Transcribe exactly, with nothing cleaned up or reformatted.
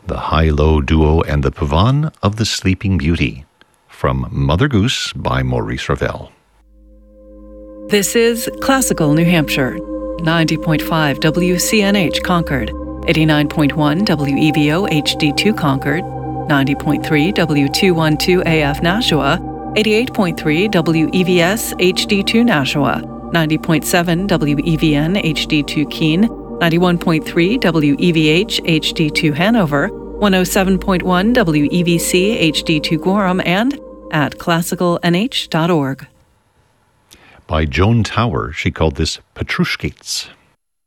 the high-low duo and the Pavane of the Sleeping Beauty. From Mother Goose by Maurice Ravel. This is Classical New Hampshire, ninety point five W C N H Concord, eighty-nine point one W E V O H D two Concord, ninety point three W two twelve A F Nashua, eighty-eight point three W E V S H D two Nashua, ninety point seven W E V N H D two Keene, ninety-one point three W E V H H D two Hanover, one oh seven point one W E V C H D two Gorham, and at classical n h dot org. By Joan Tower, she called this Petrushkits.